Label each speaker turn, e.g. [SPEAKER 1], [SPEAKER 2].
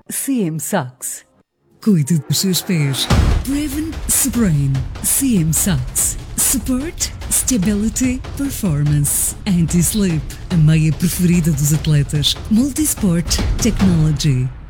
[SPEAKER 1] CM Socks.
[SPEAKER 2] Cuide dos seus pés. Preven Sprain. CM Socks. Support, Stability, Performance. Anti-Slip. A meia preferida dos atletas. Multisport Technology.